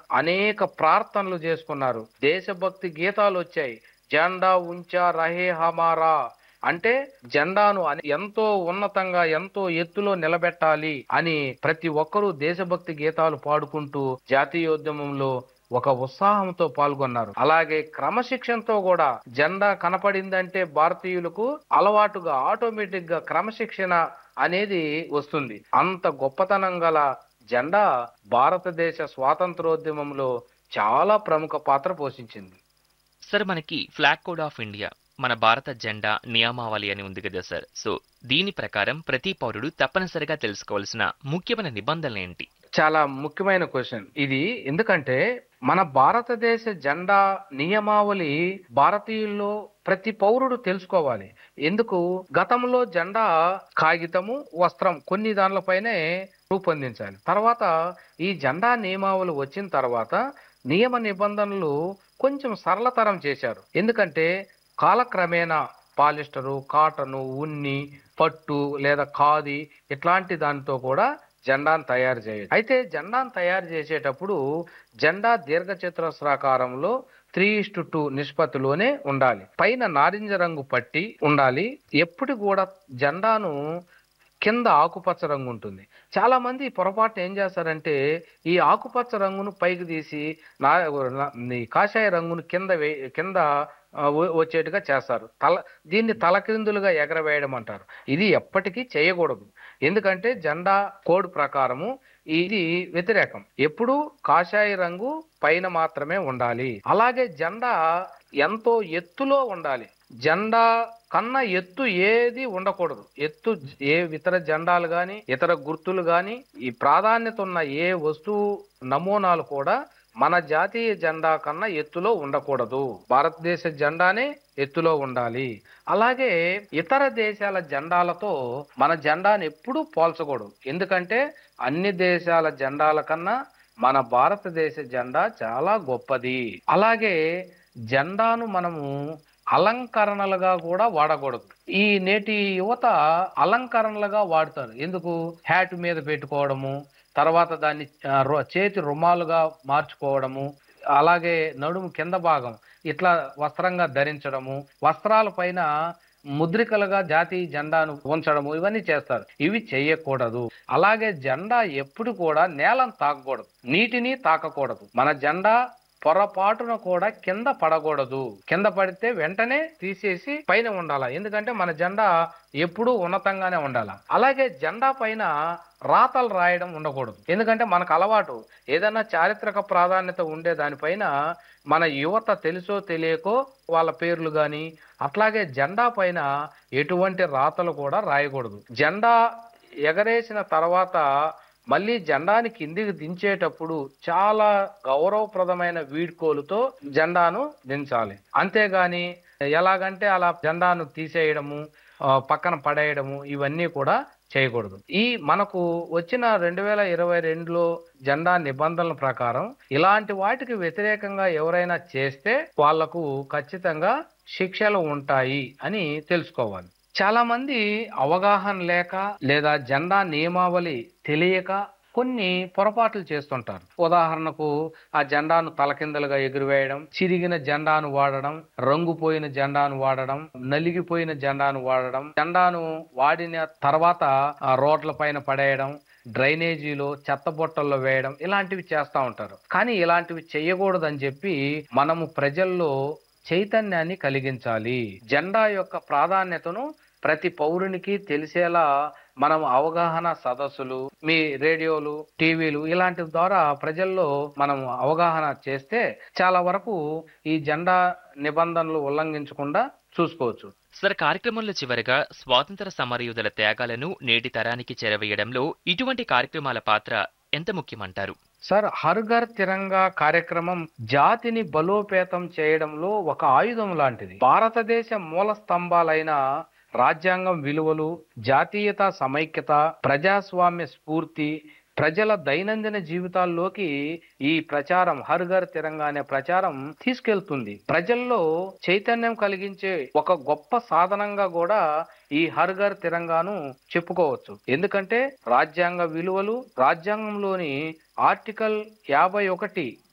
అనేక ప్రార్థనలు చేసుకున్నారు. దేశభక్తి గీతాలు వచ్చాయి. జెండా ఉంచా రహే హమారా అంటే జెండాను ఎంతో ఉన్నతంగా ఎంతో ఎత్తులో నిలబెట్టాలి అని ప్రతి ఒక్కరూ దేశభక్తి గీతాలు పాడుకుంటూ జాతీయోద్యమంలో ఒక ఉత్సాహంతో పాల్గొన్నారు. అలాగే క్రమశిక్షణతో కూడా జెండా కనపడిందంటే భారతీయులకు అలవాటుగా ఆటోమేటిక్ గా క్రమశిక్షణ అనేది వస్తుంది. అంత గొప్పతనం గల జెండా భారతదేశ స్వాతంత్రోద్యమంలో చాలా ప్రముఖ పాత్ర పోషించింది. సార్, మనకి ఫ్లాగ్ కోడ్ ఆఫ్ ఇండియా, మన భారత జెండా నియమావళి అని ఉంది కదా సార్. సో దీని ప్రకారం ప్రతి పౌరుడు తప్పనిసరిగా తెలుసుకోవాల్సిన ముఖ్యమైన నిబంధనలు ఏంటి? చాలా ముఖ్యమైన క్వశ్చన్ ఇది. ఎందుకంటే మన భారతదేశ జెండా నియమావళి భారతీయుల్లో ప్రతి పౌరుడు తెలుసుకోవాలి. ఎందుకు? గతంలో జెండా కాగితము, వస్త్రం కొన్ని దానిలపైనే రూపొందించాలి. తర్వాత ఈ జెండా నియమావళి వచ్చిన తర్వాత నియమ నిబంధనలు కొంచెం సరళతరం చేశారు. ఎందుకంటే కాలక్రమేణా పాలిస్టరు, కాటను, ఉన్ని, పట్టు లేదా ఖాదీ ఇట్లాంటి దానితో కూడా జెండాను తయారు చేయొచ్చు. అయితే జెండాను తయారు చేసేటప్పుడు జెండా దీర్ఘచతురస్రాకారంలో 3:2 నిష్పత్తిలోనే ఉండాలి. పైన నారింజ రంగు పట్టి ఉండాలి. ఎప్పుడు కూడా జెండాను కింద ఆకుపచ్చ రంగు ఉంటుంది. చాలా మంది పొరపాటు ఏం చేస్తారంటే ఈ ఆకుపచ్చ రంగును పైకి తీసి ఈ కాషాయ రంగును కింద వచ్చేట్టుగా చేస్తారు. దీన్ని తలక్రిందులుగా ఎగరవేయడం అంటారు. ఇది ఎప్పటికీ చేయకూడదు. ఎందుకంటే జెండా కోడ్ ప్రకారము ఇది వ్యతిరేకం. ఎప్పుడు కాషాయ రంగు పైన మాత్రమే ఉండాలి. అలాగే జెండా ఎంతో ఎత్తులో ఉండాలి. జెండా కన్నా ఎత్తు ఏది ఉండకూడదు. ఇతర జెండాలు గాని ఇతర గుర్తులు గాని ఈ ప్రాధాన్యత ఉన్న ఏ వస్తువు నమూనాలు కూడా మన జాతీయ జెండా కన్నా ఎత్తులో ఉండకూడదు. భారతదేశ జెండానే ఎత్తులో ఉండాలి. అలాగే ఇతర దేశాల జెండాలతో మన జెండాను ఎప్పుడూ పోల్చకూడదు. ఎందుకంటే అన్ని దేశాల జెండాల కన్నా మన భారతదేశ జెండా చాలా గొప్పది. అలాగే జెండాను మనము అలంకరణలుగా కూడా వాడకూడదు. ఈ నేటి యువత అలంకరణలుగా వాడతారు. ఎందుకు? హ్యాట్ మీద పెట్టుకోవడము, తర్వాత దాన్ని చేతి రుమాలుగా మార్చుకోవడము, అలాగే నడుము కింద భాగం ఇట్లా వస్త్రంగా ధరించడము, వస్త్రాల పైన ముద్రికలుగా జాతీయ జెండాను ఉంచడము, ఇవన్నీ చేస్తారు. ఇవి చేయకూడదు. అలాగే జెండా ఎప్పుడు కూడా నేలను తాకకూడదు, నీటిని తాకకూడదు. మన జెండా పొరపాటున కూడా కింద పడకూడదు. కింద పడితే వెంటనే తీసేసి పైన ఉండాలి. ఎందుకంటే మన జెండా ఎప్పుడూ ఉన్నతంగానే ఉండాలి. అలాగే జెండా పైన రాతలు రాయడం ఉండకూడదు. ఎందుకంటే మనకు అలవాటు ఏదైనా చారిత్రక ప్రాధాన్యత ఉండే దానిపైన మన యువత తెలుసో తెలియకో వాళ్ళ పేర్లు గాని అట్లాగే జెండా పైన ఎటువంటి రాతలు కూడా రాయకూడదు. జెండా ఎగరేసిన తర్వాత మళ్ళీ జెండాని కిందికి దించేటప్పుడు చాలా గౌరవప్రదమైన వీడ్కోలుతో జెండాను దించాలి. అంతేగాని ఎలాగంటే అలా జెండాను తీసేయడము, పక్కన పడేయడము ఇవన్నీ కూడా చేయకూడదు. ఈ మనకు వచ్చిన 2022లో జెండా నిబంధనల ప్రకారం ఇలాంటి వాటికి వ్యతిరేకంగా ఎవరైనా చేస్తే వాళ్లకు ఖచ్చితంగా శిక్షలు ఉంటాయి అని తెలుసుకోవాలి. చాలా మంది అవగాహన లేక లేదా జెండా నియమావళి తెలియక కొన్ని పొరపాట్లు చేస్తుంటారు. ఉదాహరణకు ఆ జెండాను తలకిందలుగా ఎగురవేయడం, చిరిగిన జెండాను వాడడం, రంగుపోయిన జెండాను వాడడం, నలిగిపోయిన జెండాను వాడడం, జెండాను వాడిన తర్వాత ఆ రోడ్ల పైన పడేయడం, డ్రైనేజీలో చెత్తబొట్టల్లో వేయడం, ఇలాంటివి చేస్తూ ఉంటారు. కానీ ఇలాంటివి చేయకూడదని చెప్పి మనము ప్రజల్లో చైతన్యాన్ని కలిగించాలి. జెండా యొక్క ప్రాధాన్యతను ప్రతి పౌరునికి తెలిసేలా మనం అవగాహన సదస్సులు, మీ రేడియోలు, టీవీలు ఇలాంటి ద్వారా ప్రజల్లో మనం అవగాహన చేస్తే చాలా వరకు ఈ జెండా నిబంధనలు ఉల్లంఘించకుండా చూసుకోవచ్చు. సార్, కార్యక్రమంలో చివరగా స్వాతంత్ర సమరయోధుల త్యాగాలను నేటి తరానికి చేరవేయడంలో ఇటువంటి కార్యక్రమాల పాత్ర ఎంత ముఖ్యమంటారు? సార్, హర్ ఘర్ తిరంగా కార్యక్రమం జాతిని బలోపేతం చేయడంలో ఒక ఆయుధం లాంటిది. భారతదేశ మూల స్తంభాలైన రాజ్యాంగం విలువలు, జాతీయత, సమైక్యత, ప్రజాస్వామ్య స్ఫూర్తి ప్రజల దైనందిన జీవితాల్లోకి ఈ ప్రచారం, హర్ ఘర్ తిరంగా అనే ప్రచారం తీసుకెళ్తుంది. ప్రజల్లో చైతన్యం కలిగించే ఒక గొప్ప సాధనంగా కూడా ఈ హర్ ఘర్ తిరంగాను చెప్పుకోవచ్చు. ఎందుకంటే రాజ్యాంగ విలువలు, రాజ్యాంగంలోని ఆర్టికల్ 51